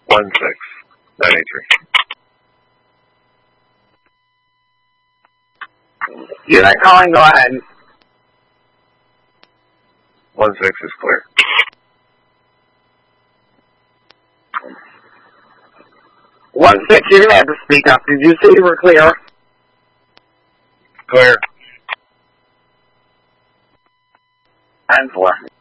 You're not calling, go ahead. 16 is clear. 16, you're going to have to speak up. Did you say you were clear? Clear. 10-4.